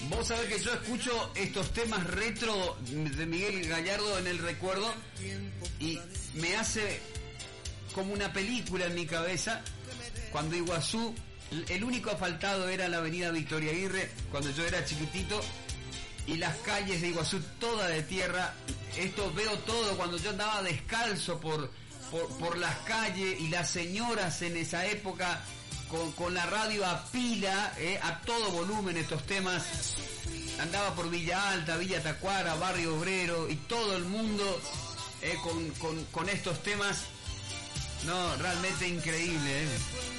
Vos sabés que yo escucho estos temas retro de Miguel Gallardo en el recuerdo y me hace como una película en mi cabeza cuando Iguazú, el único asfaltado era la avenida Victoria Aguirre cuando yo era chiquitito y las calles de Iguazú toda de tierra. Esto veo todo cuando yo andaba descalzo por las calles y las señoras en esa época con la radio a pila, a todo volumen estos temas. Andaba por Villa Alta, Villa Tacuara, Barrio Obrero y todo el mundo con estos temas. No, realmente increíble.